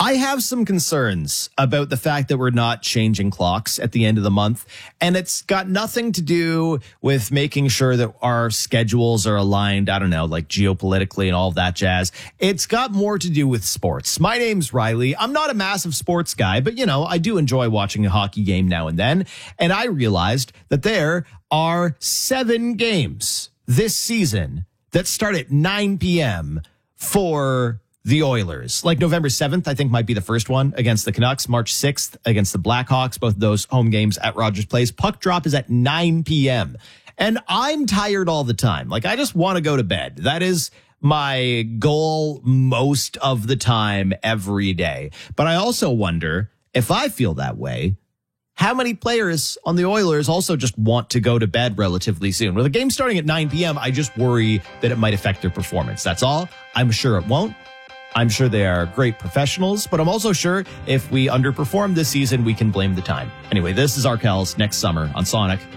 I have some concerns about the fact that we're not changing clocks at the end of the month. And it's got nothing to do with making sure that our schedules are aligned, I don't know, like geopolitically and all of that jazz. It's got more to do with sports. My name's Riley. I'm not a massive sports guy, but, I do enjoy watching a hockey game now and then. And I realized that there are 7 games this season that start at 9 p.m. for the Oilers. Like November 7th, I think might be the first one against the Canucks. March 6th against the Blackhawks, both those home games at Rogers Place. Puck drop is at 9 p.m. And I'm tired all the time. Like, I just want to go to bed. That is my goal most of the time every day. But I also wonder, if I feel that way, how many players on the Oilers also just want to go to bed relatively soon? With the game starting at 9 p.m., I just worry that it might affect their performance. That's all. I'm sure it won't. I'm sure they are great professionals, but I'm also sure if we underperform this season, we can blame the time. Anyway, this is Arkells next summer on Sonic.